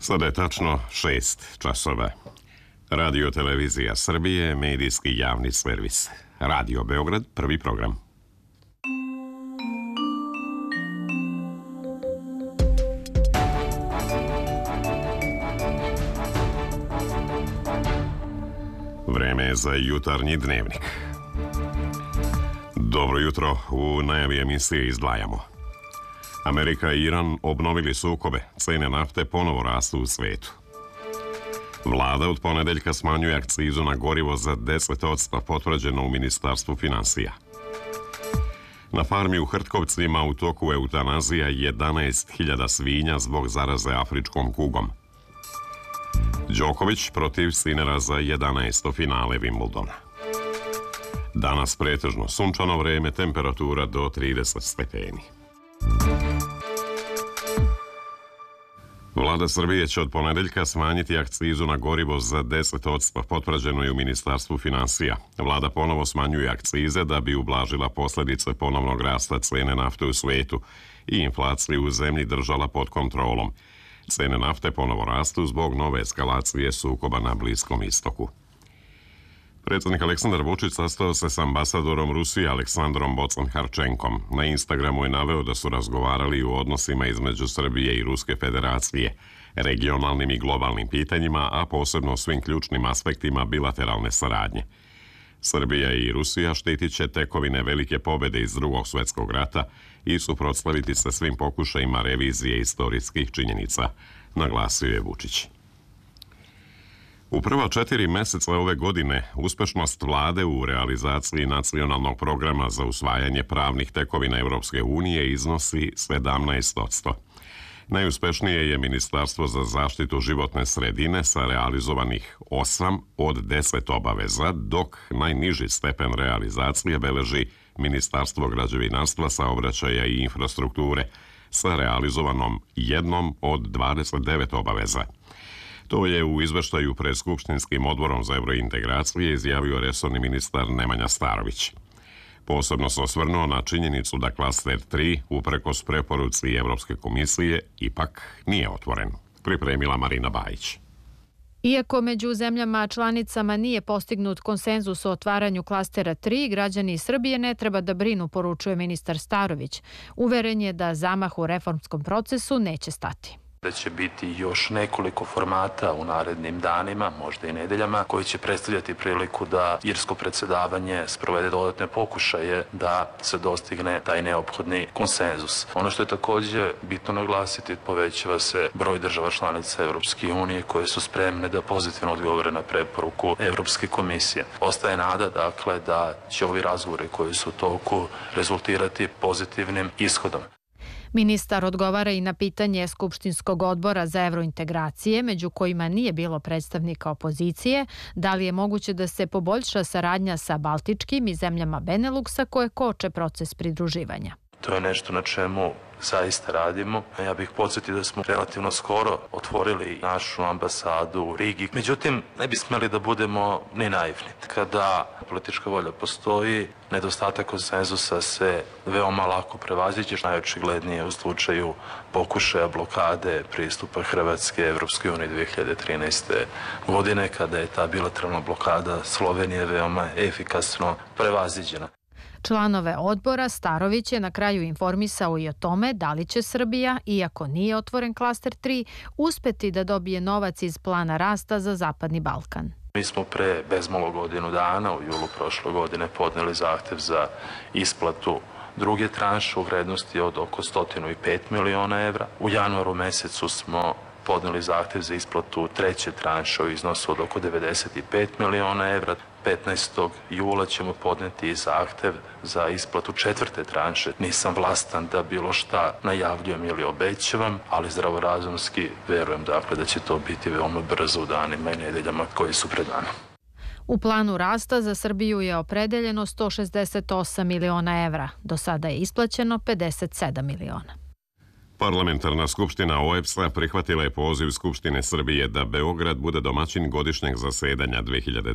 Sada je tačno 6 časova. Radio Televizija Srbije, medijski javni servis. Radio Beograd, prvi program. Vreme je za jutarnji dnevnik. Dobro jutro, u najavi emisije izdvajamo. Amerika i Iran obnovili sukobe, cene nafte ponovo rastu u svetu. Vlada od ponedeljka smanjuje akcizu na gorivo za 10%, potvrđeno u Ministarstvu finansija. Na farmi u Hrtkovcima u toku eutanazija 11.000 svinja zbog zaraze afričkom kugom. Đoković protiv Sinera za 11. finale Wimbledona. Danas pretežno sunčano vreme, temperatura do 30 stepeni. Vlada Srbije će od ponedeljka smanjiti akcizu na gorivo za 10%, potvrđeno je u Ministarstvu finansija. Vlada ponovo smanjuje akcize da bi ublažila posljedice ponovnog rasta cene nafte u svetu i inflaciju u zemlji držala pod kontrolom. Cene nafte ponovo rastu zbog nove eskalacije sukoba na Bliskom istoku. Predsjednik Aleksandar Vučić sastao se s ambasadorom Rusije Aleksandrom Bocan-Harčenkom. Na Instagramu je naveo da su razgovarali o odnosima između Srbije i Ruske federacije, regionalnim i globalnim pitanjima, a posebno svim ključnim aspektima bilateralne saradnje. Srbija i Rusija štitit će tekovine velike pobjede iz Drugog svjetskog rata i suprotstaviti se svim pokušajima revizije istorijskih činjenica, naglasio je Vučić. U prva 4 mjeseca ove godine uspešnost vlade u realizaciji nacionalnog programa za usvajanje pravnih tekovina Evropske unije iznosi 17%. Najuspešnije je Ministarstvo za zaštitu životne sredine sa realizovanih 8 od 10 obaveza, dok najniži stepen realizacije beleži Ministarstvo građevinarstva, saobraćaja i infrastrukture sa realizovanom 1 od 29 obaveza. To je u izveštaju pred Skupštinskim odborom za eurointegracije izjavio resorni ministar Nemanja Starović. Posebno se osvrnuo na činjenicu da klaster 3, uprkos preporuci Evropske komisije, ipak nije otvoren. Pripremila Marina Bajić. Iako među zemljama članicama nije postignut konsenzus o otvaranju klastera 3, građani Srbije ne treba da brinu, poručuje ministar Starović. Uveren je da zamah u reformskom procesu neće stati. Da će biti još nekoliko formata u narednim danima, možda i nedeljama, koji će predstavljati priliku da irsko predsjedavanje sprovede dodatne pokušaje da se dostigne taj neophodni konsenzus. Ono što je također bitno naglasiti, povećava se broj država članica Evropske unije koje su spremne da pozitivno odgovore na preporuku Evropske komisije. Ostaje nada, dakle, da će ovi razgovori koji su u toku rezultirati pozitivnim ishodom. Ministar odgovara i na pitanje Skupštinskog odbora za evrointegracije, među kojima nije bilo predstavnika opozicije, da li je moguće da se poboljša saradnja sa Baltičkim i zemljama Beneluksa koje koče proces pridruživanja. To je nešto na čemu zaista radimo. Ja bih podsjetio da smo relativno skoro otvorili našu ambasadu u Rigi. Međutim, ne bi smeli da budemo ni naivni. Kada politička volja postoji, nedostatak konsenzusa se veoma lako prevaziđe, najočiglednije u slučaju pokušaja blokade pristupa Hrvatske Evropskoj uniji 2013. godine, kada je ta bilateralna blokada Slovenije veoma efikasno prevaziđena. Članove odbora Starović je na kraju informisao i o tome da li će Srbija, iako nije otvoren klaster 3, uspeti da dobije novac iz plana rasta za Zapadni Balkan. Mi smo pre bezmalo godinu dana, u julu prošle godine, podneli zahtev za isplatu druge tranše u vrednosti od oko 105 miliona evra. U januaru mesecu smo podneli zahtev za isplatu treće tranše u iznosu od oko 95 miliona evra. 15. jula ćemo podneti i zahtev za isplatu četvrte tranše. Nisam vlastan da bilo šta najavljujem ili obećavam, ali zdravorazumski verujem dakle da će to biti veoma brzo u danima i nedeljama koji su pred nama. U planu rasta za Srbiju je opredeljeno 168 miliona evra. Do sada je isplaćeno 57 miliona. Parlamentarna skupština OEBS-a prihvatila je poziv Skupštine Srbije da Beograd bude domaćin godišnjeg zasedanja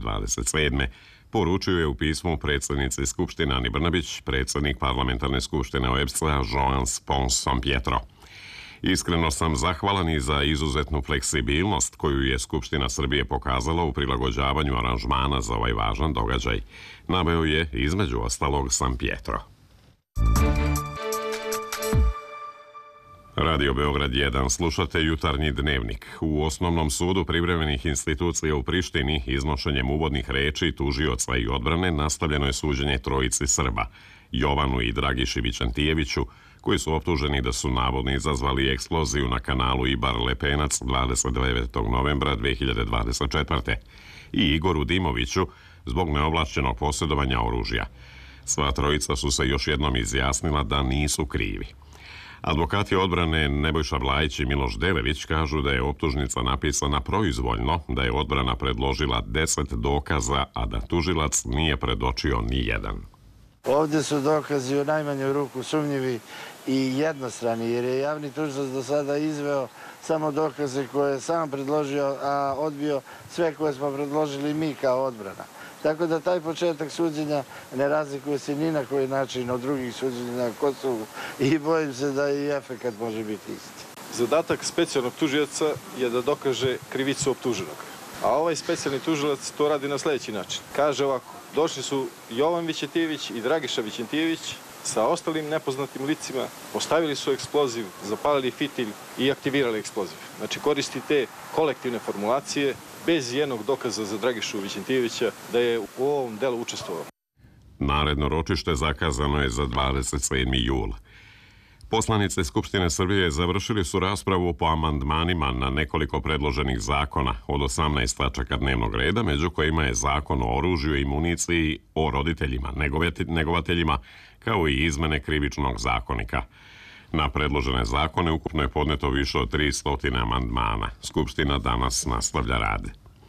2027. Poručio je u pismu predsjednici Skupštine Ani Brnabić, predsjednik Parlamentarne skupštine OEBS-a Joans Pons San Pietro. Iskreno sam zahvalan i za izuzetnu fleksibilnost koju je Skupština Srbije pokazala u prilagođavanju aranžmana za ovaj važan događaj, naveo je između ostalog San Pietro. Radio Beograd 1, slušate jutarnji dnevnik. U Osnovnom sudu privremenih institucija u Prištini iznošenjem uvodnih reči tužioca i odbrane nastavljeno je suđenje trojici Srba, Jovanu i Dragiši Vićantijeviću, koji su optuženi da su navodno izazvali eksploziju na kanalu Ibar-Lepenac 29. novembra 2024. i Igoru Dimoviću zbog neovlašćenog posjedovanja oružja. Sva trojica su se još jednom izjasnila da nisu krivi. Advokati odbrane Nebojša Vlajić i Miloš Delević kažu da je optužnica napisana proizvoljno, da je odbrana predložila 10 dokaza, a da tužilac nije predočio ni jedan. Ovdje su dokazi u najmanju ruku sumnjivi i jednostrani, jer je javni tužilac do sada izveo samo dokaze koje je sam predložio, a odbio sve koje smo predložili mi kao odbrana. Tako da taj početak suđenja ne razlikuje se ni na koji način od drugih suđenja na Kosovu i bojim se da i efekat može biti isti. Zadatak specijalnog tužioca je da dokaže krivicu optuženog. A ovaj specijalni tužilac to radi na sljedeći način. Kaže ovako, došli su Jovan Vićantijević i Dragiša Vićantijević sa ostalim nepoznatim licima, postavili su eksploziv, zapalili fitilj i aktivirali eksploziv. Znači koristi te kolektivne formulacije bez jednog dokaza za Dragišu Vićantijevića da je u ovom delu učestvovao. Naredno ročište zakazano je za 27. jul. Poslanici Skupštine Srbije završili su raspravu po amandmanima na nekoliko predloženih zakona od 18 tačaka dnevnog reda, među kojima je Zakon o oružju i municiji, o roditeljima, negovateljima, kao i izmene Krivičnog zakonika. Na predložene zakone ukupno je podneto više od 300 amandmana. Skupština danas nastavlja rad.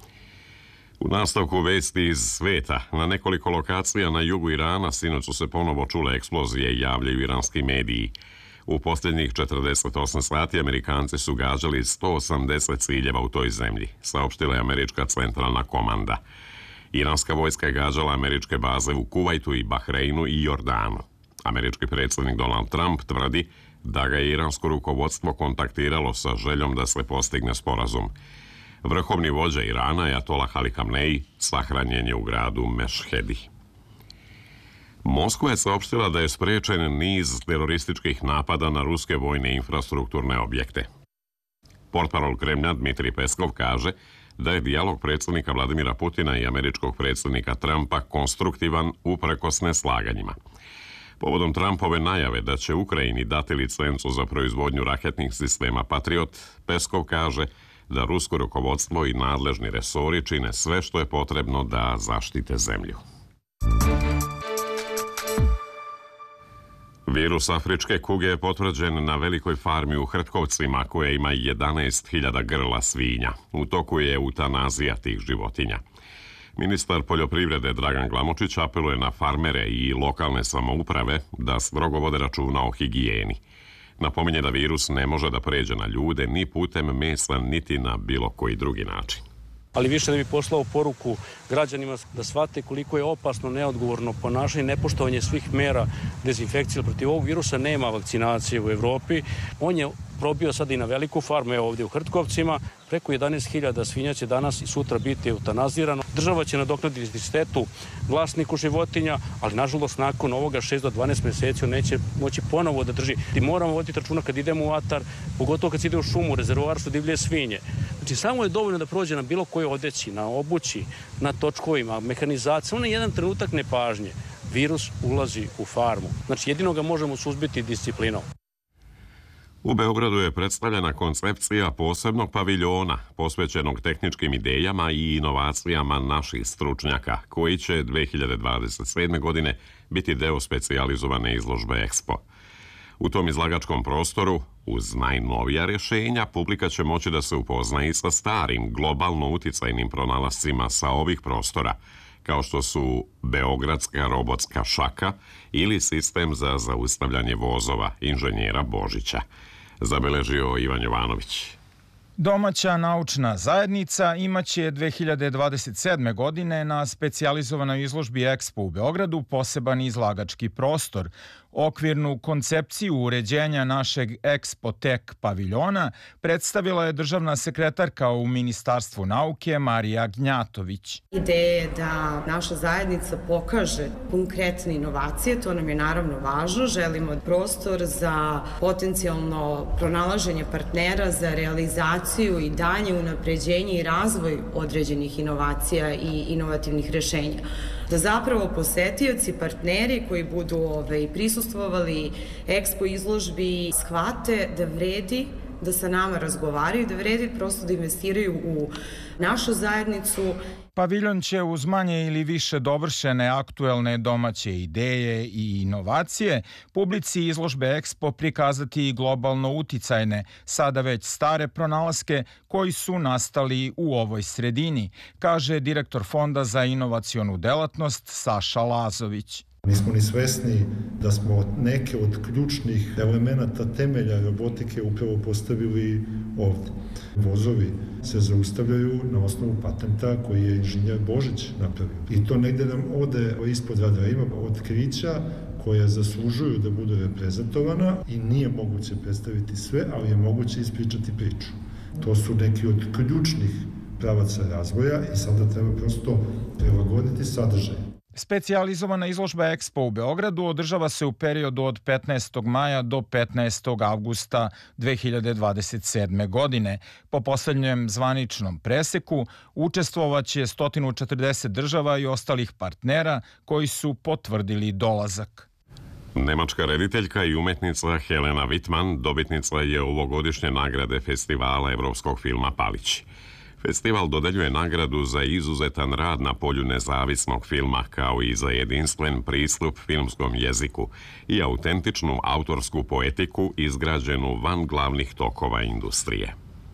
U nastavku vesti iz sveta, na nekoliko lokacija na jugu Irana sinoć su se ponovo čule eksplozije, javljaju iranski mediji. U posljednjih 48 sati Amerikanci su gađali 180 ciljeva u toj zemlji, saopštila je američka centralna komanda. Iranska vojska je gađala američke baze u Kuvajtu i Bahreinu i Jordanu. Američki predsjednik Donald Trump tvrdi da ga je iransko rukovodstvo kontaktiralo sa željom da se postigne sporazum. Vrhovni vođa Irana, Ajatolah Ali Khamenei, sahranjen je u gradu Mešhedi. Moskva je saopštila da je sprečen niz terorističkih napada na ruske vojne infrastrukturne objekte. Portparol Kremlja Dmitrij Peskov kaže da je dijalog predsjednika Vladimira Putina i američkog predsjednika Trumpa konstruktivan uprkos neslaganjima. Povodom Trumpove najave da će Ukrajini dati licencu za proizvodnju raketnih sistema Patriot, Peskov kaže da rusko rukovodstvo i nadležni resori čine sve što je potrebno da zaštite zemlju. Virus afričke kuge je potvrđen na velikoj farmi u Hrtkovcima koja ima 11.000 grla svinja. U toku je eutanazija tih životinja. Ministar poljoprivrede Dragan Glamočić apeluje na farmere i lokalne samouprave da strogo vode računa o higijeni. Napominje da virus ne može da pređe na ljude ni putem mesa, niti na bilo koji drugi način. Ali više da bi poslao poruku građanima da shvate koliko je opasno neodgovorno ponašanje, nepoštovanje svih mera dezinfekcije. Protiv ovog virusa nema vakcinacije u Evropi. On je probio sad i na veliku farmu, evo ovdje u Hrtkovcima. Preko 11.000 svinja će danas i sutra biti eutanazirano. Država će nadoknaditi štetu vlasniku životinja, ali nažalost nakon ovoga 6 do 12 mjeseci on neće moći ponovo da drži. I moramo voditi računa kad idemo u atar, pogotovo kad se ide u šumu, rezervoar su divlje svinje. Znači samo je dovoljno da prođe na bilo kojoj odeći, na obući, na točkovima, mehanizaciji, samo na jedan trenutak nepažnje. Virus ulazi u farmu. Znači jedino ga možemo suzbiti disciplinom. U Beogradu je predstavljena koncepcija posebnog paviljona posvećenog tehničkim idejama i inovacijama naših stručnjaka, koji će 2027. godine biti deo specijalizovane izložbe Expo. U tom izlagačkom prostoru, uz najnovija rješenja, publika će moći da se upozna i sa starim, globalno uticajnim pronalascima sa ovih prostora, kao što su beogradska robotska šaka ili sistem za zaustavljanje vozova inženjera Božića, zabeležio Ivan Jovanović. Domaća naučna zajednica imaće 2027. godine na specijalizovanoj izložbi Expo u Beogradu poseban izlagački prostor, Okvirnu koncepciju uređenja našeg Expo-Tech paviljona predstavila je državna sekretarka u Ministarstvu nauke Marija Gnjatović. Ideja je da naša zajednica pokaže konkretne inovacije, to nam je naravno važno. Želimo prostor za potencijalno pronalaženje partnera za realizaciju i dalje unapređenje i razvoj određenih inovacija i inovativnih rešenja. Da zapravo posetioci, partneri koji budu prisustvovali Expo izložbi shvate da vredi da sa nama razgovaraju, da vredi prosto da investiraju u našu zajednicu. Paviljon će uz manje ili više dovršene aktuelne domaće ideje i inovacije publici izložbe Expo prikazati i globalno uticajne, sada već stare pronalaske koji su nastali u ovoj sredini, kaže direktor Fonda za inovacionu delatnost Saša Lazović. Nismo ni svesni da smo neke od ključnih elemenata temelja robotike upravo postavili ovdje. Vozovi se zaustavljaju na osnovu patenta koji je inženjer Božić napravio. I to negde nam ode ispod radara. Ima otkrića koja zaslužuju da budu reprezentovana i nije moguće predstaviti sve, ali je moguće ispričati priču. To su neki od ključnih pravaca razvoja i sada treba prosto prilagoditi sadržaj. Specijalizovana izložba Expo u Beogradu održava se u periodu od 15. maja do 15. avgusta 2027. godine. Po poslednjem zvaničnom preseku učestvovaće 140 država i ostalih partnera koji su potvrdili dolazak. Nemačka rediteljka i umetnica Helena Wittmann dobitnica je ovogodišnje nagrade festivala evropskog filma Palići. Festival dodeljuje nagradu za izuzetan rad na polju nezavisnog filma, kao i za jedinstven pristup filmskom jeziku i autentičnu autorsku poetiku izgrađenu van glavnih tokova industrije.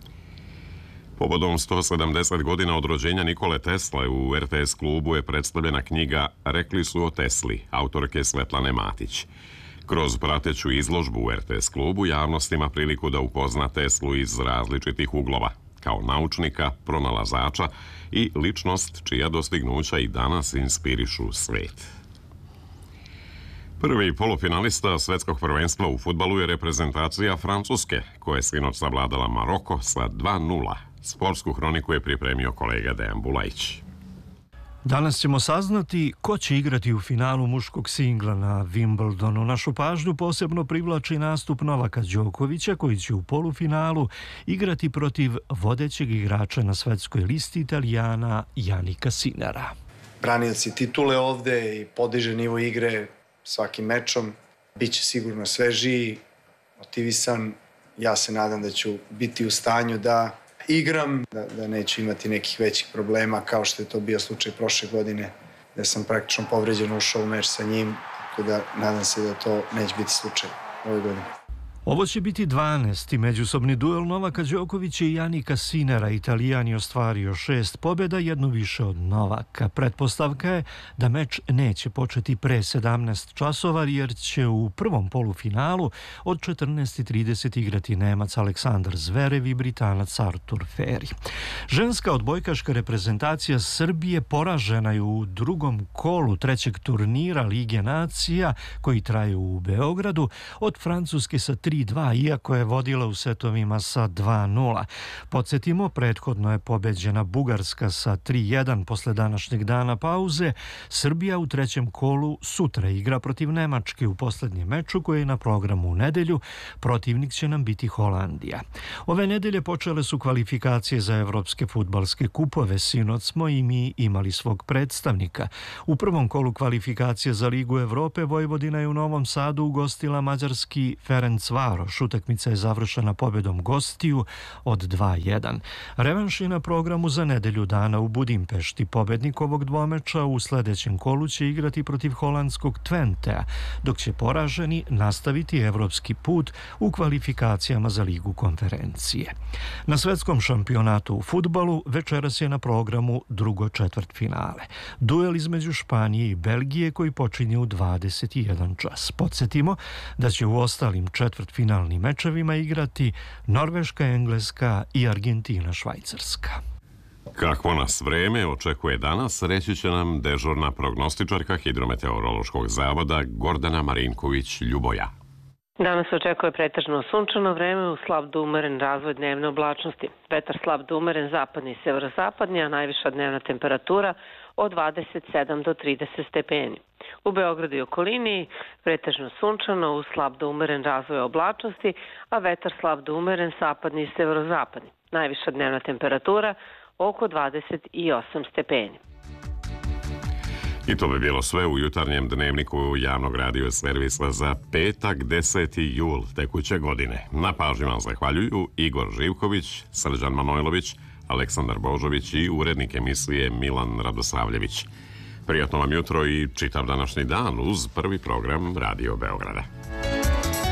Povodom 170 godina od rođenja Nikole Tesle u RTS klubu je predstavljena knjiga Rekli su o Tesli, autorke Svetlane Matić. Kroz prateću izložbu u RTS klubu javnost ima priliku da upozna Teslu iz različitih uglova, kao naučnika, pronalazača i ličnost čija dostignuća i danas inspirišu svet. Prvi polufinalista svetskog prvenstva u fudbalu je reprezentacija Francuske, koja je sinoć savladala Maroko sa 2:0. Sportsku hroniku je pripremio kolega Dejan Bulajić. Danas ćemo saznati ko će igrati u finalu muškog singla na Wimbledonu. Našu pažnju posebno privlači nastup Novaka Đokovića, koji će u polufinalu igrati protiv vodećeg igrača na svetskoj listi, Italijana Janika Sinera. Branioci titule ovde i podiže nivo igre svakim mečom. Biće sigurno svežiji, motivisan. Ja se nadam da ću biti u stanju da igram, da neću imati nekih većih problema kao što je to bio slučaj prošle godine, da sam praktično povređen ušao u meč sa njim, tako da nadam se da to neće biti slučaj ove godine. Ovo će biti 12. međusobni duel Novaka Đokovića i Janika Sinera. Italijan je ostvario 6 pobjeda, jednu više od Novaka. Pretpostavka je da meč neće početi pre 17 časova, jer će u prvom polufinalu od 14:30 igrati Nemac Aleksandar Zverev i Britanac Artur Feri. Ženska odbojkaška reprezentacija Srbije poražena je u drugom kolu trećeg turnira Lige nacija, koji traje u Beogradu, od Francuske sa 3:2, iako je vodila u setovima sa 2:0. Podsjetimo, prethodno je pobeđena Bugarska sa 3:1 posle današnjeg dana pauze. Srbija u trećem kolu sutra igra protiv Nemačke u poslednjem meču koji je na programu u nedelju. Protivnik će nam biti Holandija. Ove nedelje počele su kvalifikacije za evropske fudbalske kupove. Sinoć smo i mi imali svog predstavnika. U prvom kolu kvalifikacije za Ligu Evrope Vojvodina je u Novom Sadu ugostila mađarski Ferencvaroš. Utakmica je završena pobedom gostiju od 2:1. Revanš je na programu za nedelju dana u Budimpešti. Pobednik ovog dvomeča u sledećem kolu će igrati protiv holandskog Twentea, dok će poraženi nastaviti evropski put u kvalifikacijama za Ligu konferencije. Na svetskom šampionatu u fudbalu večeras je na programu drugo četvrtfinale. Duel između Španije i Belgije koji počinje u 21 čas. Podsjetimo da će u ostalim četvrtfinalnim mečevima igrati Norveška, Engleska i Argentina, Švajcarska. Kakvo nas vreme očekuje danas, reći će nam dežurna prognostičarka Hidrometeorološkog zavoda Gordana Marinković-Ljuboja. Danas se očekuje pretežno sunčano vreme uz slab do umeren razvoj dnevne oblačnosti. Vetar slab do umeren zapadni i severozapadni, a najviša dnevna temperatura od 27 do 30 stepeni. U Beogradu i okolini pretežno sunčano uz slab do umeren razvoj oblačnosti, a vetar slab do umeren zapadni i severozapadni. Najviša dnevna temperatura oko 28 stepeni. I to bi bilo sve u jutarnjem dnevniku javnog radio servisa za petak 10. jul tekuće godine. Na pažnji vam zahvaljuju Igor Živković, Srđan Manojlović, Aleksandar Božović i urednik emisije Milan Radosavljević. Prijatno vam jutro i čitav današnji dan uz prvi program Radio Beograda.